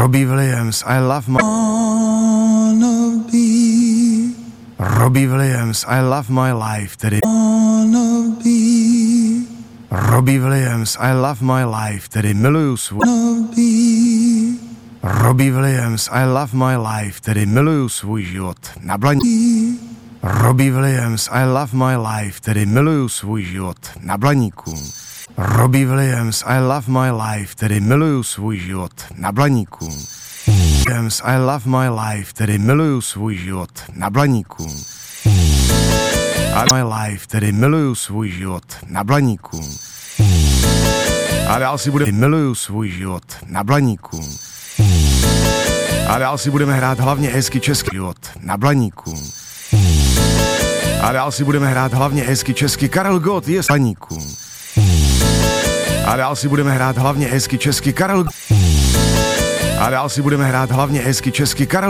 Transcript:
Robbie Williams, I love my... Robbie Williams, I love my life, tedy... Robbie Williams, I love my life, tedy miluju svůj... Robbie Williams, I love my life, tedy miluju svůj život na blaníku. Robbie Williams, I love my life, tedy miluju svůj život na blaníku. Robbie Williams, I love my life, tedy miluju svůj život na blaníku. Williams, I love my life, tedy miluju svůj život na blaníku. My life, tedy miluju svůj život na blaníku. A dál si budeme miluju svůj život na blaníku. A dál si budeme hrát hlavně hezky český život na blaníku. A dál si budeme hrát hlavně hezky česky Karel Gott je z blaníku. A dál si budeme hrát hlavně hezky česky Karel. A dál si budeme hrát hlavně hezky česky Karel.